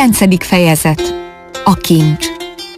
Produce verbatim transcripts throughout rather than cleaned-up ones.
Kilencedik fejezet. A kincs.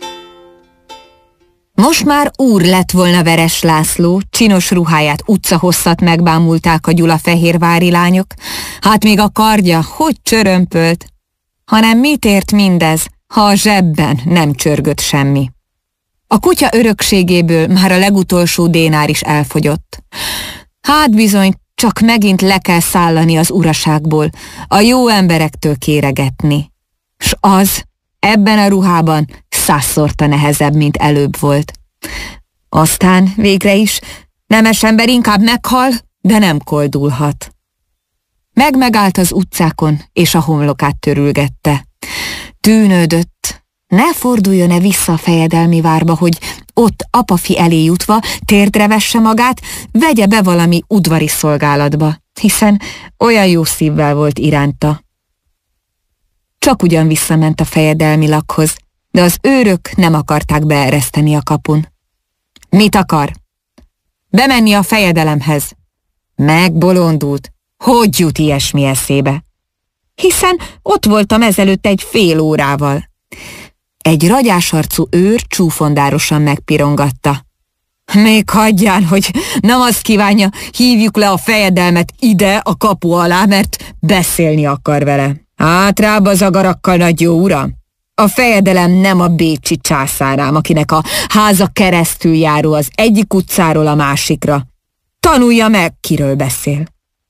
Most már úr lett volna Veres László, csinos ruháját utcahosszat megbámulták a gyulafehérvári lányok, hát még a kardja hogy csörömpölt, hanem mit ért mindez, ha a zsebben nem csörgött semmi. A kutya örökségéből már a legutolsó dénár is elfogyott. Hát bizony, csak megint le kell szállani az uraságból, a jó emberektől kéregetni. S az ebben a ruhában százszorta nehezebb, mint előbb volt. Aztán végre is nemes ember inkább meghal, de nem koldulhat. Meg-megállt az utcákon, és a homlokát törülgette. Tűnődött, ne forduljon-e vissza a fejedelmi várba, hogy ott apafi elé jutva térdre vesse magát, vegye be valami udvari szolgálatba, hiszen olyan jó szívvel volt iránta. Csak ugyan visszament a fejedelmi lakhoz, de az őrök nem akarták beereszteni a kapun. Mit akar? Bemenni a fejedelemhez. Megbolondult. Hogy jut ilyesmi eszébe? Hiszen ott voltam ezelőtt egy fél órával. Egy ragyásarcú őr csúfondárosan megpirongatta. Még hagyján, hogy nem azt kívánja, hívjuk le a fejedelmet ide a kapu alá, mert beszélni akar vele. Hátrább az agarakkal, nagy jó uram! A fejedelem nem a bécsi császárám, akinek a háza keresztül járó az egyik utcáról a másikra. Tanulja meg, kiről beszél.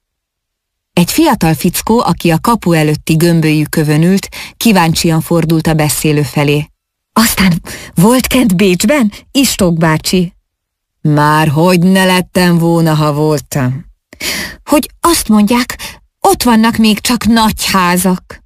Egy fiatal fickó, aki a kapu előtti gömbölyükövön ült, kíváncsian fordult a beszélő felé. Aztán volt kent Bécsben, Istók bácsi? Már hogy ne lettem volna, ha voltam. Hogy azt mondják, ott vannak még csak nagy házak.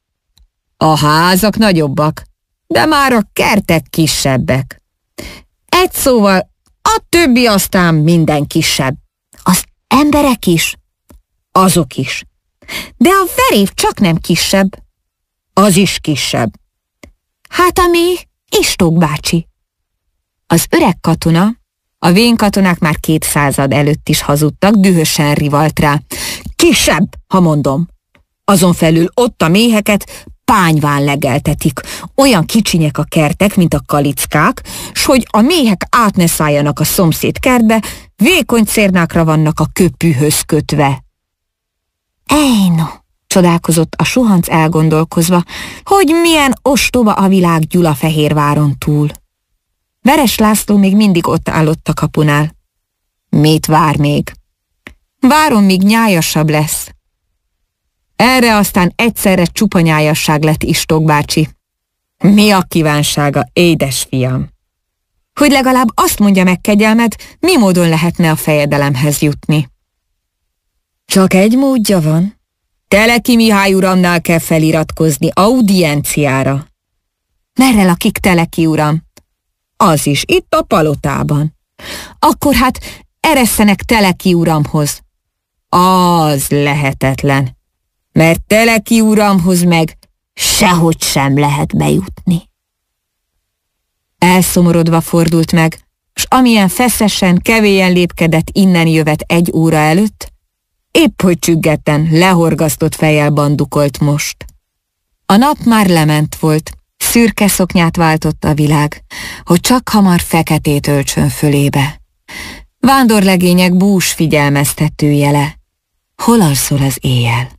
A házak nagyobbak, de már a kertek kisebbek. Egy szóval, a többi aztán minden kisebb. Az emberek is? Azok is. De a verév csak nem kisebb. Az is kisebb. Hát a mi Istók bácsi. Az öreg katona, a vén katonák már két század előtt is hazudtak, dühösen rivalt rá. Kisebb, ha mondom. Azon felül ott a méheket pányván legeltetik. Olyan kicsinyek a kertek, mint a kalickák, s hogy a méhek át ne szálljanak a szomszéd kertbe, vékony cérnákra vannak a köpűhöz kötve. Ej, no, csodálkozott a suhanc elgondolkozva, hogy milyen ostoba a világ Gyulafehérváron túl. Veres László még mindig ott állott a kapunál. Mit vár még? Várom, míg nyájasabb lesz. Erre aztán egyszerre csupa nyájasság lett Istók bácsi. Mi a kívánsága, édes fiam? Hogy legalább azt mondja meg, kegyelmed, mi módon lehetne a fejedelemhez jutni. Csak egy módja van. Teleki Mihály uramnál kell feliratkozni audienciára. Merre lakik Teleki uram? Az is itt a palotában. Akkor hát eresszenek Teleki uramhoz. Az lehetetlen, mert Teleki uramhoz meg sehogy sem lehet bejutni. Elszomorodva fordult meg, s amilyen feszesen, kevélyen lépkedett innen jövet egy óra előtt, épp hogy csüggetten, lehorgasztott fejjel bandukolt most. A nap már lement volt, szürke szoknyát váltott a világ, hogy csak hamar feketét öltsön fölébe. Vándorlegények bús figyelmeztető jele. Hol alszol az éjjel?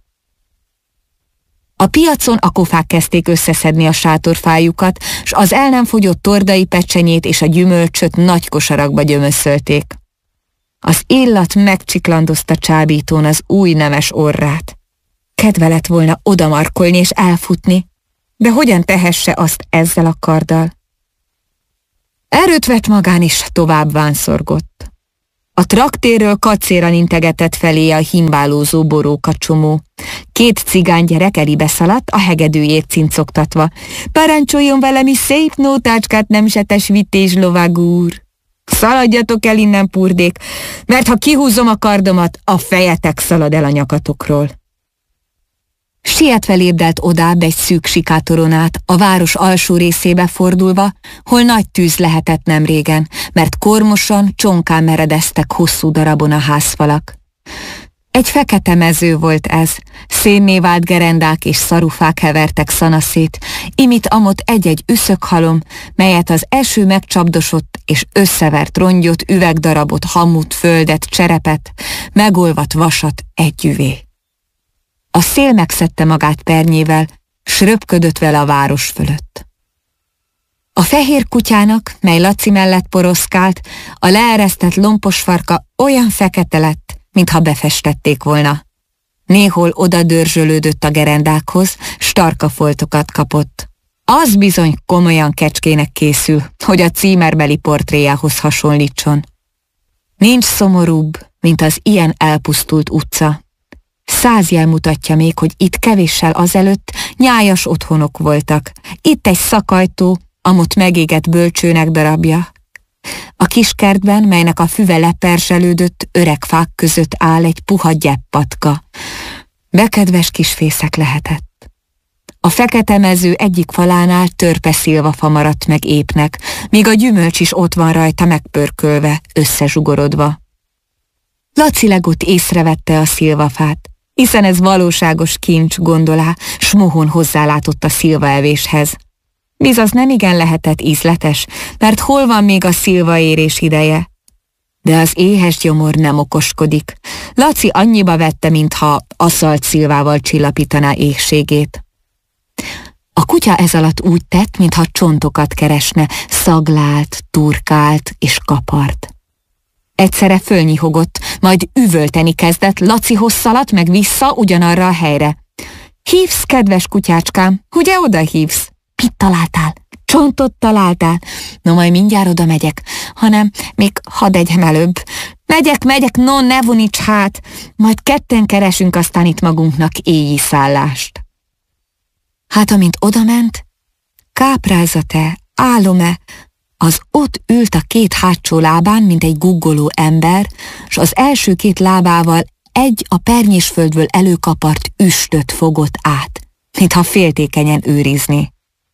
A piacon a kofák kezdték összeszedni a sátorfájukat, s az el nem fogyott tordai pecsenyét és a gyümölcsöt nagy kosarakba gyömöszölték. Az illat megcsiklandozta csábítón az új nemes orrát. Kedve lett volna odamarkolni és elfutni, de hogyan tehesse azt ezzel a karddal? Erőt vett magán is, tovább vánszorgott. A traktérről kacéran integetett felé a himbálózó borókacsomó. Két cigánygyerek elébe szaladt, a hegedűjét cincogtatva. Parancsoljon velemi szép nótácskát, nemzetes vitéz lovag úr! Szaladjatok el innen, purdék, mert ha kihúzom a kardomat, a fejetek szalad el a nyakatokról. Sietve lépdelt odább egy szűk sikátoron át, a város alsó részébe fordulva, hol nagy tűz lehetett nem régen, mert kormosan, csonkán meredeztek hosszú darabon a házfalak. Egy fekete mező volt ez, szénné vált gerendák és szarufák hevertek szanaszét, imit amott egy-egy üszökhalom, melyet az eső megcsapdosott és összevert rongyot, üvegdarabot, hamut, földet, cserepet, megolvadt vasat együvé. A szél megszedte magát pernyével, s röpködött vele a város fölött. A fehér kutyának, mely Laci mellett poroszkált, a leeresztett lompos farka olyan fekete lett, mintha befestették volna. Néhol oda dörzsölődött a gerendákhoz, s tarkafoltokat kapott. Az bizony komolyan kecskének készül, hogy a címerbeli portréjához hasonlítson. Nincs szomorúbb, mint az ilyen elpusztult utca. Száz jel mutatja még, hogy itt kevéssel azelőtt nyájas otthonok voltak. Itt egy szakajtó, amott megégett bölcsőnek darabja. A kiskertben, melynek a füve leperzselődött, öreg fák között áll egy puha gyeppatka. Bekedves kisfészek lehetett. A fekete mező egyik falánál törpe szilvafa maradt meg épnek, míg a gyümölcs is ott van rajta megpörkölve, összezsugorodva. Laci legott észrevette a szilvafát, hiszen ez valóságos kincs, gondolá, s mohón hozzálátott a szilvaevéshez. Bizaz nem igen lehetett ízletes, mert hol van még a szilvaérés ideje? De az éhes gyomor nem okoskodik. Laci annyiba vette, mintha aszalt szilvával csillapítaná éhségét. A kutya ez alatt úgy tett, mintha csontokat keresne, szaglált, turkált és kapart. Egyszerre fölnyihogott, majd üvölteni kezdett, Lacihoz szaladt meg vissza ugyanarra a helyre. Hívsz, kedves kutyácskám, ugye oda hívsz? Mit találtál? Csontot találtál? No, majd mindjárt oda megyek, hanem még hadd egyem előbb. Megyek, megyek, no, ne voníts hát, majd ketten keresünk aztán itt magunknak éjjel szállást. Hát amint odament, káprázat-e, álom-e, az ott ült a két hátsó lábán, mint egy guggoló ember, s az első két lábával egy a pernyésföldből előkapart üstöt fogott át, mintha féltékenyen őrizni.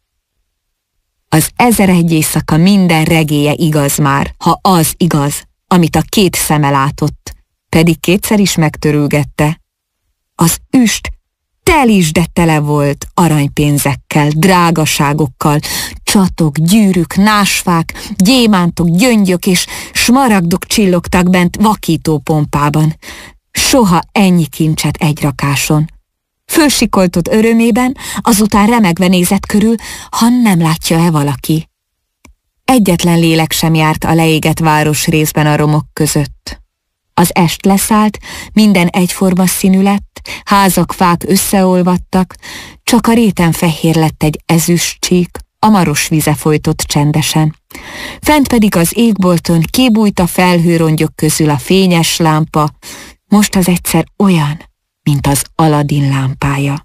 Az ezeregy éjszaka minden regélye igaz már, ha az igaz, amit a két szeme látott, pedig kétszer is megtörülgette. Az üst tel is de tele volt aranypénzekkel, drágaságokkal, csatok, gyűrűk, násfák, gyémántok, gyöngyök és smaragdok csillogtak bent vakító pompában. Soha ennyi kincset egy rakáson. Fölsikoltott örömében, azután remegve nézett körül, ha nem látja-e valaki. Egyetlen lélek sem járt a leégett városrészben a romok között. Az est leszállt, minden egyforma színű lett, házak, fák összeolvadtak, csak a réten fehér lett egy ezüst csík, a maros vize folytott csendesen. Fent pedig az égbolton kibújt a felhőrongyok közül a fényes lámpa, most az egyszer olyan, mint az Aladin lámpája.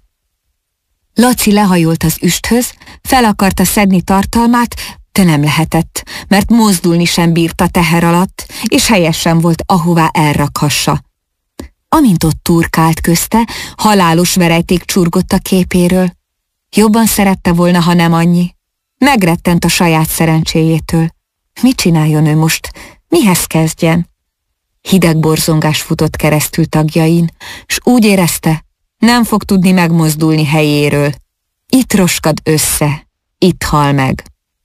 Laci lehajolt az üsthöz, fel akarta szedni tartalmát, de nem lehetett, mert mozdulni sem bírt a teher alatt, és helyesen volt, ahová elrakhassa. Amint ott turkált közte, halálos verejték csurgott a képéről. Jobban szerette volna, ha nem annyi. Megrettent a saját szerencséjétől. Mit csináljon ő most? Mihez kezdjen? Hideg borzongás futott keresztül tagjain, s úgy érezte, nem fog tudni megmozdulni helyéről. Itt roskad össze, itt hal meg.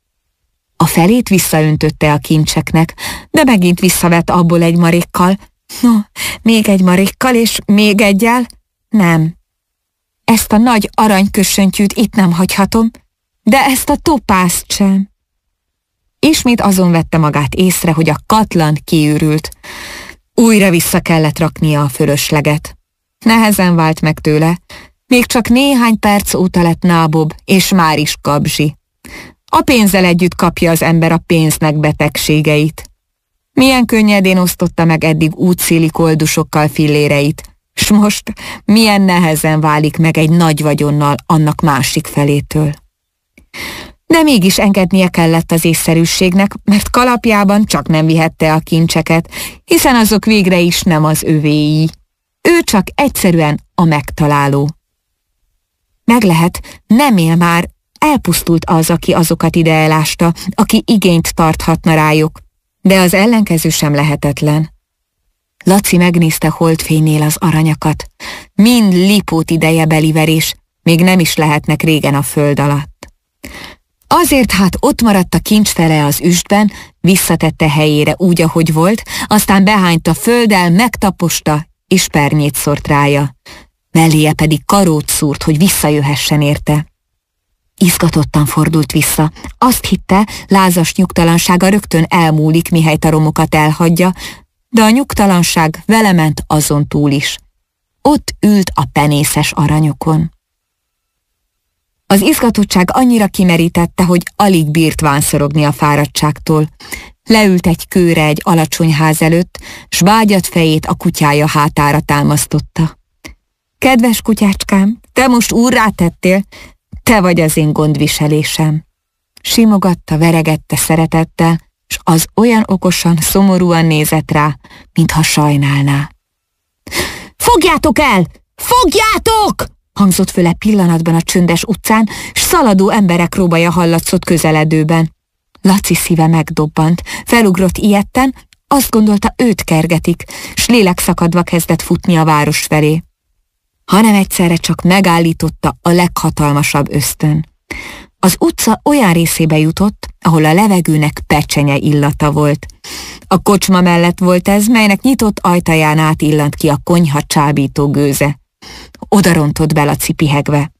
A felét visszaöntötte a kincseknek, de megint visszavett abból egy marékkal. No, még egy marékkal és még egyel? Nem. Ezt a nagy aranykössöntyűt itt nem hagyhatom, de ezt a topázt sem. Ismét azon vette magát észre, hogy a katlan kiürült. Újra vissza kellett raknia a fölösleget. Nehezen vált meg tőle, még csak néhány perc óta lett nábob, és már is kabzsi. A pénzzel együtt kapja az ember a pénznek betegségeit. Milyen könnyedén osztotta meg eddig útszéli koldusokkal filléreit, s most milyen nehezen válik meg egy nagy vagyonnal annak másik felétől. De mégis engednie kellett az észszerűségnek, mert kalapjában csak nem vihette a kincseket, hiszen azok végre is nem az övéi. Ő csak egyszerűen a megtaláló. Meg lehet, nem él már, elpusztult az, aki azokat ide elásta, aki igényt tarthatna rájuk, de az ellenkező sem lehetetlen. Laci megnézte holdfénynél az aranyakat. Mind Lipót ideje beliverés, még nem is lehetnek régen a föld alatt. Azért hát ott maradt a kincsfele az üstben, visszatette helyére úgy, ahogy volt, aztán behányta földdel, megtaposta, és pernyét szort rája. Melléje pedig karót szúrt, hogy visszajöhessen érte. Izgatottan fordult vissza. Azt hitte, lázas nyugtalansága rögtön elmúlik, mihelyt a romokat elhagyja, de a nyugtalanság vele ment azon túl is. Ott ült a penészes aranyokon. Az izgatottság annyira kimerítette, hogy alig bírt vánszorogni a fáradtságtól. Leült egy kőre egy alacsony ház előtt, s vágyat fejét a kutyája hátára támasztotta. Kedves kutyácskám, te most úrrá tettél, te vagy az én gondviselésem. Simogatta, veregette szeretettel, s az olyan okosan, szomorúan nézett rá, mintha sajnálná. Fogjátok el! Fogjátok! Hangzott föle pillanatban a csöndes utcán, s szaladó emberek róbaja hallatszott közeledőben. Laci szíve megdobbant, felugrott ijedten, azt gondolta, őt kergetik, s lélekszakadva kezdett futni a város felé. Hanem egyszerre csak megállította a leghatalmasabb ösztön. Az utca olyan részébe jutott, ahol a levegőnek pecsenye illata volt. A kocsma mellett volt ez, melynek nyitott ajtaján át illant ki a konyha csábító gőze. Oda rontott be Laci pihegve.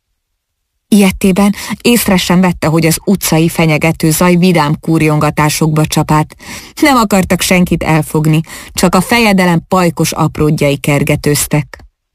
Ilyetében észre sem vette, hogy az utcai fenyegető zaj vidám kúrjongatásokba csapát. Nem akartak senkit elfogni, csak a fejedelem pajkos apródjai kergetőztek.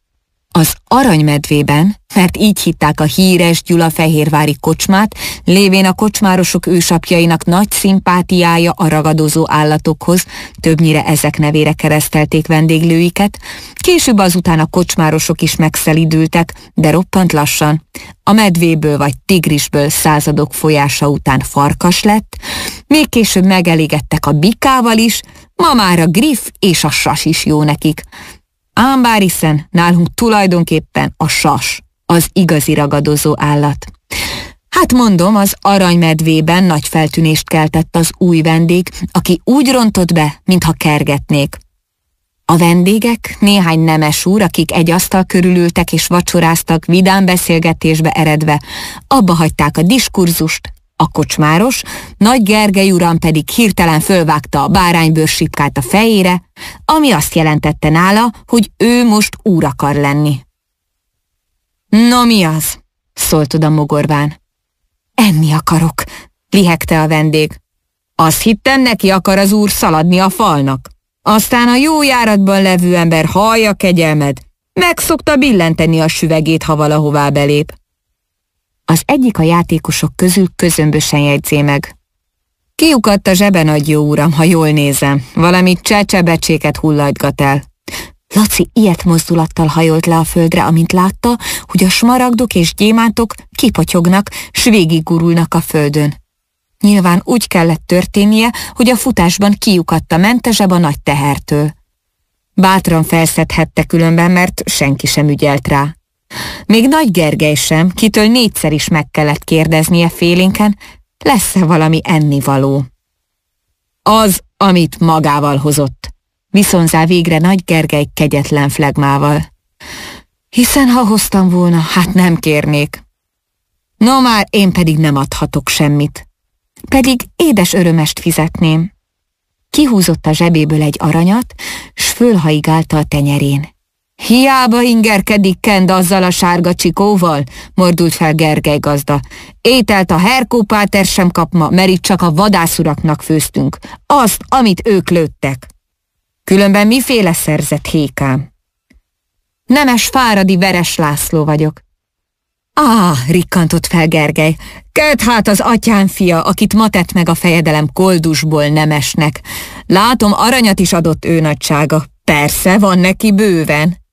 Az aranymedvében, mert így hitták a híres gyulafehérvári kocsmát, lévén a kocsmárosok ősapjainak nagy szimpátiája a ragadozó állatokhoz, többnyire ezek nevére keresztelték vendéglőiket, később azután a kocsmárosok is megszelidültek, de roppant lassan. A medvéből vagy tigrisből századok folyása után farkas lett, még később megelégettek a bikával is, ma már a griff és a sas is jó nekik. Ám bár hiszen nálunk tulajdonképpen a sas, az igazi ragadozó állat. Hát mondom, az aranymedvében nagy feltűnést keltett az új vendég, aki úgy rontott be, mintha kergetnék. A vendégek, néhány nemes úr, akik egy asztal körül ültek és vacsoráztak, vidám beszélgetésbe eredve, abba hagyták a diskurzust. A kocsmáros, Nagy Gergely uram pedig hirtelen fölvágta a báránybőrsipkát a fejére, ami azt jelentette nála, hogy ő most úr akar lenni. No mi az? Szólt oda mogorván. Enni akarok, lihegte a vendég. Azt hittem, neki akar az úr szaladni a falnak. Aztán a jó járatban levő ember hallja kegyelmed, meg szokta billenteni a süvegét, ha valahová belép. Az egyik a játékosok közül közömbösen jegyzé meg. Kiukadt a zseben, adj jó uram, ha jól nézem. Valami csecsebecséket hullajtgat el. Laci ilyet mozdulattal hajolt le a földre, amint látta, hogy a smaragdok és gyémántok kipotyognak, s végigurulnak a földön. Nyilván úgy kellett történnie, hogy a futásban kiukadt a mentezseb a nagy tehertől. Bátran felszedhette különben, mert senki sem ügyelt rá. Még Nagy Gergely sem, kitől négyszer is meg kellett kérdeznie félénken, lesz-e valami ennivaló. Az, amit magával hozott, viszonzá végre Nagy Gergely kegyetlen flegmával. Hiszen ha hoztam volna, hát nem kérnék. No már én pedig nem adhatok semmit. Pedig édes örömest fizetném. Kihúzott a zsebéből egy aranyat, s fölhaigálta a tenyerén. Hiába ingerkedik Kend azzal a sárga csikóval, mordult fel Gergely gazda. Ételt a Herkó páter sem kap ma, mert itt csak a vadászuraknak főztünk. Azt, amit ők lőttek. Különben miféle szerzett hékám? Nemes Fáradi Veres László vagyok. Á, rikkantott fel Gergely. Ked hát az atyám fia, akit ma tett meg a fejedelem koldusból nemesnek. Látom, aranyat is adott ő nagysága. Persze, van neki bőven.